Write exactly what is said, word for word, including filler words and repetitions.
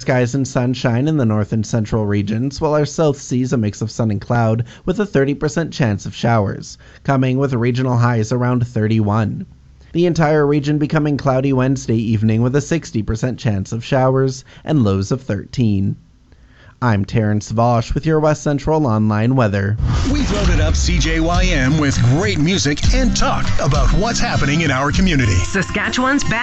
skies and sunshine in the north and central regions, while our south sees a mix of sun and cloud with a thirty percent chance of showers, coming with regional highs around thirty-one. The entire region becoming cloudy Wednesday evening with a sixty percent chance of showers and lows of thirteen. I'm Terrence Vosh with your West Central Online weather. We've loaded up C J Y M with great music and talk about what's happening in our community. Saskatchewan's best